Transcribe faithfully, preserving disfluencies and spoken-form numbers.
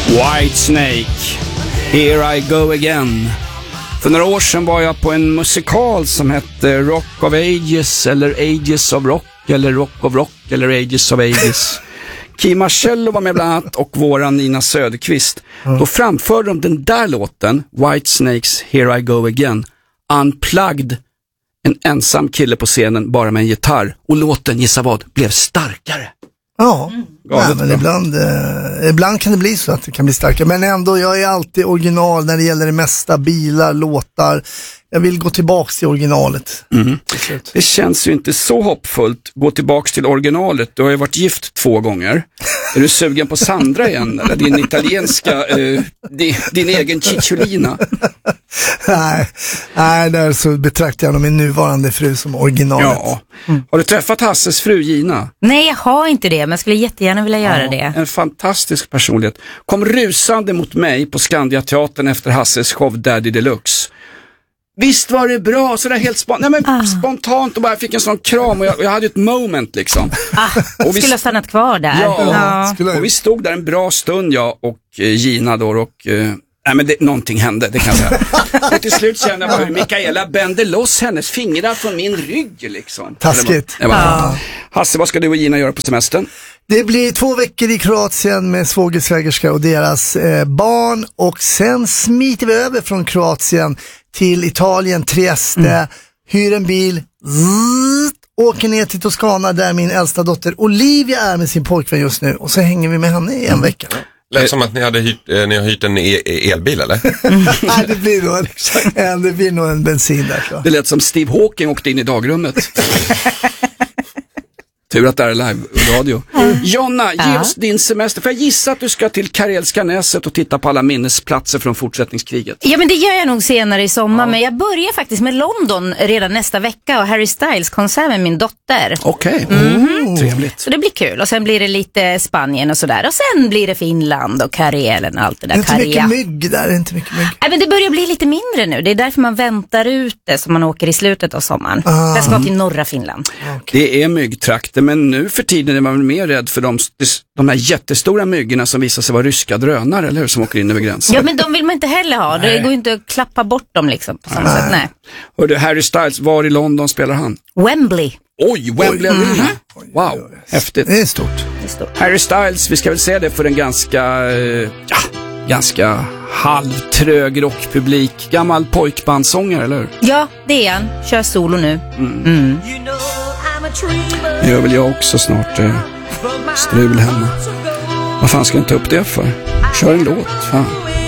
Whitesnake, Here I Go Again. För några år sedan var jag på en musikal som hette Rock of Ages eller Ages of Rock eller Rock of Rock eller Ages of Ages. Key Marcello var med bland annat och våran Nina Söderqvist. Mm. Då framförde de den där låten, Whitesnakes Here I Go Again, unplugged, en ensam kille på scenen bara med en gitarr. Och låten, gissa vad, blev starkare. Ja, mm. ja men ibland, eh, ibland kan det bli så att det kan bli starkare. Men ändå, jag är alltid original när det gäller det mesta, bilar, låtar. Jag vill gå tillbaks till originalet. Mm. Det känns ju inte så hoppfullt. Gå tillbaks till originalet. Du har ju varit gift två gånger. Är du sugen på Sandra igen? Eller din italienska, eh, din, din egen cicciolina? nej, nej, där så betraktar jag min nuvarande fru som originalet. Ja. Mm. Har du träffat Hasses fru Gina? Nej, jag har inte det, men jag skulle jättegärna vilja göra ja, det. En fantastisk personlighet. Kom rusande mot mig på Skandiateatern efter Hasses show Daddy Deluxe. Visst var det bra, så där helt spont- Nej, men ah. spontant och bara fick en sån kram och jag, jag hade ett moment liksom. Ah, och vi skulle ha stannat kvar där. Ja, ja. Och vi stod där en bra stund, jag och eh, Gina då och... Eh, nej men det, någonting hände, det kan jag säga. Och till slut kände jag bara hur Mikaela bände loss hennes fingrar från min rygg liksom. Taskigt. Bara, bara, ja. Hasse, vad ska du och Gina göra på semestern? Det blir två veckor i Kroatien med svågersvägerska och deras eh, barn. Och sen smiter vi över från Kroatien till Italien, Trieste, mm. hyr en bil, zzz, åker ner till Toscana där min äldsta dotter Olivia är med sin pojkvän just nu. Och så hänger vi med henne i en mm. vecka. Lät som att ni, hade hyrt, eh, ni har hyrt en e- elbil, eller? Nej, det blir nog en, det blir nog en bensin där. Så. Det lät som Steve Hawking åkte in i dagrummet. Tur att det är live-radio. Mm. Jonna, ge ja. oss din semester. För jag gissar att du ska till Karelska näset och titta på alla minnesplatser från fortsättningskriget. Ja, men det gör jag nog senare i sommar. Ja. Men jag börjar faktiskt med London redan nästa vecka och Harry Styles konsert med min dotter. Okej, okay. mm. mm. trevligt. Så det blir kul. Och sen blir det lite Spanien och sådär. Och sen blir det Finland och Karelen och allt det där. Det är inte mycket mygg där, det är inte mycket mygg. Nej, men det börjar bli lite mindre nu. Det är därför man väntar ut det så man åker i slutet av sommaren. Ah. Jag ska till norra Finland. Okay. Det är myggtrakter, men nu för tiden är man väl mer rädd för de, de här jättestora myggorna som visar sig vara ryska drönare, eller hur, som åker in över gränsen. Ja, men de vill man inte heller ha. Nej. Det går inte att klappa bort dem liksom på samma nej. sätt. Nej. Och du, Harry Styles, var i London spelar han? Wembley. Oj, Wembley Arena. Mm-hmm. Wow, häftigt. Det är stort. Det är stort. Harry Styles, vi ska väl säga det för en ganska, ja, ganska halvtrög rockpublik. Gammal pojkbandsångare, eller hur? Ja, det är han. Kör solo nu. Mm. Mm. Det gör väl jag också snart. Eh, strul hemma. Vad fan ska jag inte ta upp det för? Kör en låt, fan.